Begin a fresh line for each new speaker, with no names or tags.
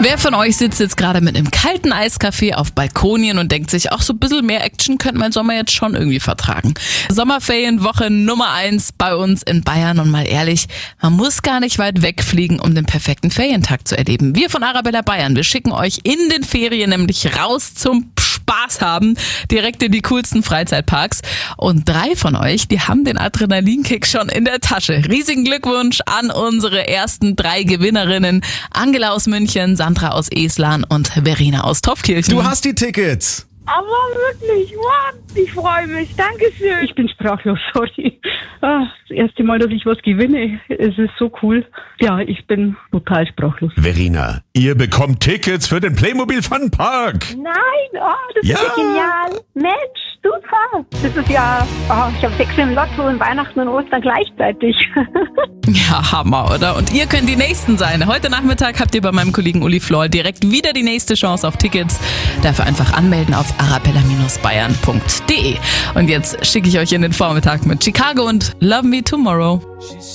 Wer von euch sitzt jetzt gerade mit einem kalten Eiskaffee auf Balkonien und denkt sich, auch so ein bisschen mehr Action könnte mein Sommer jetzt schon irgendwie vertragen. Sommerferienwoche Nummer 1 bei uns in Bayern und mal ehrlich, man muss gar nicht weit wegfliegen, um den perfekten Ferientag zu erleben. Wir von Arabella Bayern, wir schicken euch in den Ferien nämlich raus zum Spaß haben, direkt in die coolsten Freizeitparks. Und 3 von euch, die haben den Adrenalinkick schon in der Tasche. Riesigen Glückwunsch an unsere ersten 3 Gewinnerinnen. Angela aus München, Sandra aus Eslan und Verena aus Topfkirchen.
Du hast die Tickets.
Aber wirklich, Mann, ich freue mich. Dankeschön.
Ich bin sprachlos, sorry. Das erste Mal, dass ich was gewinne. Es ist so cool. Ja, ich bin total sprachlos.
Verena, ihr bekommt Tickets für den Playmobil Fun Park.
Nein, das ist ja genial. Mensch, super. Das ist ja, ich habe 6 im Lotto und Weihnachten und Ostern gleichzeitig.
Ja, Hammer, oder? Und ihr könnt die Nächsten sein. Heute Nachmittag habt ihr bei meinem Kollegen Uli Flor direkt wieder die nächste Chance auf Tickets. Dafür einfach anmelden auf arabella-bayern.de. Und jetzt schicke ich euch in den Vormittag mit Chicago und Love Me Tomorrow.